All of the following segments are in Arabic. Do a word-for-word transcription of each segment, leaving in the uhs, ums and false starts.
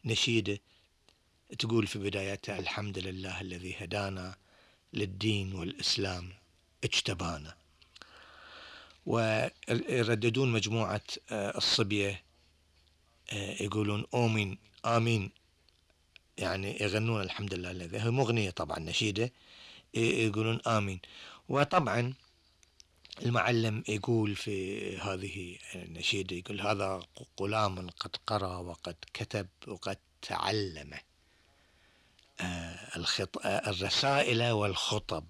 نشيدة تقول في بدايتها: الحمد لله الذي هدانا للدين والإسلام اجتبانا. ويرددون مجموعة الصبية يقولون آمين آمين، يعني يغنون الحمد لله الذي، هي مغنية طبعا نشيدة، يقولون آمين. وطبعا المعلم يقول في هذه النشيدة، يقول: هذا غلام قد قرأ وقد كتب وقد تعلم الرسائل والخطب،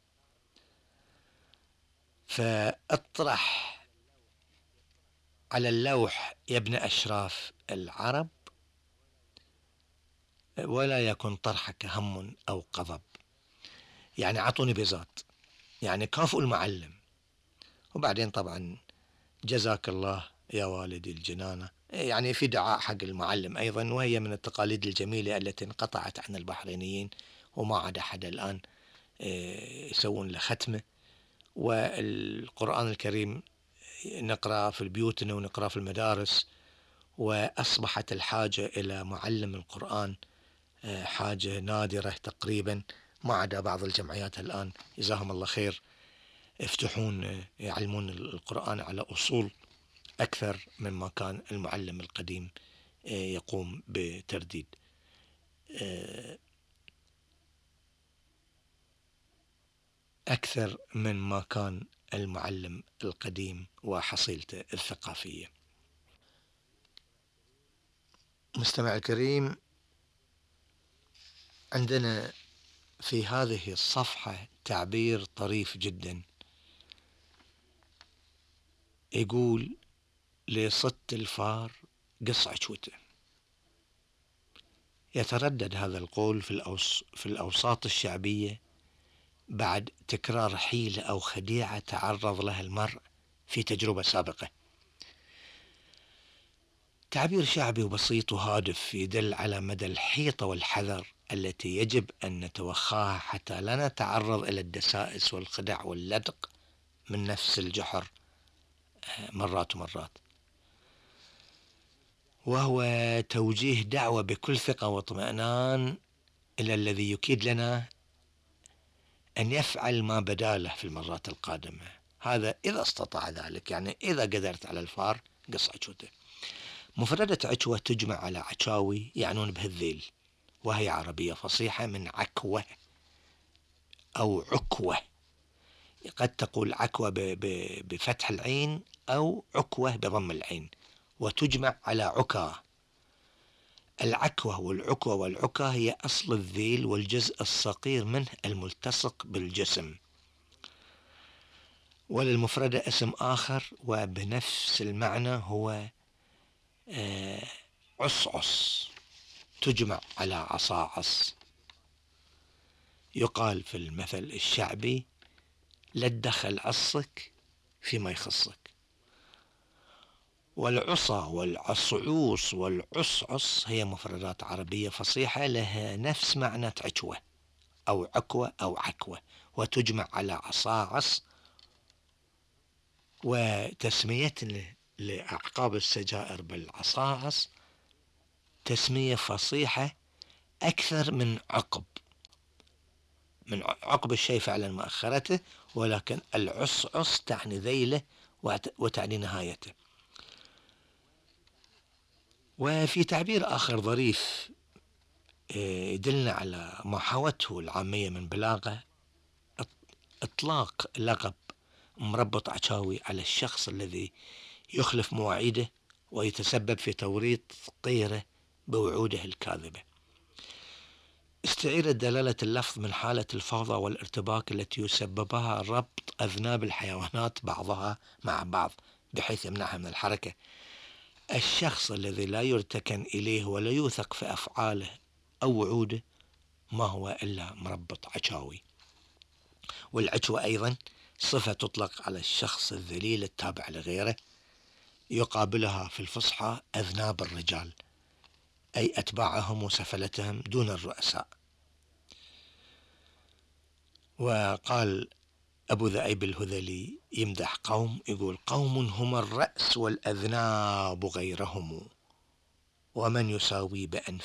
فاطرح على اللوح يا ابن أشراف العرب، ولا يكن طرحك هم أو قضب. يعني عطوني بيزات، يعني كافئوا المعلم. وبعدين طبعا جزاك الله يا والدي الجنانة، يعني في دعاء حق المعلم أيضا، وهي من التقاليد الجميلة التي انقطعت عن البحرينيين، وما عاد أحد الآن يسوون له ختمة. والقرآن الكريم نقرأ في بيوتنا ونقرأ في المدارس، وأصبحت الحاجة إلى معلم القرآن حاجة نادرة تقريبا، ما عدا بعض الجمعيات الآن جزاهم الله خير يفتحون يعلمون القرآن على أصول أكثر مما كان المعلم القديم يقوم بترديد. أكثر من ما كان المعلم القديم وحصيلته الثقافية. مستمع الكريم، عندنا في هذه الصفحة تعبير طريف جدا، يقول: لصت الفار قص عشوته. يتردد هذا القول في, الأوس في الأوساط الشعبية بعد تكرار حيلة أو خديعة تعرض لها المرء في تجربة سابقة. تعبير شعبي وبسيط وهادف يدل على مدى الحيطة والحذر التي يجب أن نتوخاها حتى لا نتعرض إلى الدسائس والخدع واللدق من نفس الجحر مرات ومرات. وهو توجيه دعوة بكل ثقة واطمئنان إلى الذي يكيد لنا أن يفعل ما بداله في المرات القادمة، هذا إذا استطاع ذلك، يعني إذا قدرت على الفار قص عشوته. مفردة عشوة تجمع على عشاوي يعنون به الذيل، وهي عربية فصيحة من عكوة أو عكوة. قد تقول عكوة بفتح العين أو عكوة بضم العين، وتجمع على عكا. العكوة والعكوة والعكا هي أصل الذيل والجزء الصغير منه الملتصق بالجسم. وللمفردة اسم آخر وبنفس المعنى هو عصعص، تجمع على عصاعص. يقال في المثل الشعبي: لا تدخل عصك فيما يخصك. والعصا والعصعوص والعصعص هي مفردات عربية فصيحة لها نفس معنى عكوة أو عكوة أو عكوة، وتجمع على عصاعص. وتسميتنا لأعقاب السجائر بالعصاعص تسمية فصيحة أكثر من عقب، من عقب الشيء فعلا مؤخرته، ولكن العصعص تعني ذيله وتعني نهايته. وفي تعبير آخر ظريف يدلنا على ما حوته العامية من بلاغة، إطلاق لقب مربط عشاوي على الشخص الذي يخلف مواعيده ويتسبب في توريط غيره بوعوده الكاذبة. استعيرت دلالة اللفظ من حالة الفوضى والارتباك التي يسببها ربط أذناب الحيوانات بعضها مع بعض بحيث يمنعها من الحركة. الشخص الذي لا يرتكن إليه ولا يوثق في أفعاله أو وعوده ما هو إلا مربط عشاوي. والعشوة أيضا صفة تطلق على الشخص الذليل التابع لغيره، يقابلها في الفصحى أذناب الرجال، أي أتباعهم وسفلتهم دون الرؤساء. وقال أبو ذئيب الهذلي يمدح قوم، يقول: قوم هم الرأس والأذناب غيرهم، ومن يساوي بأنفسهم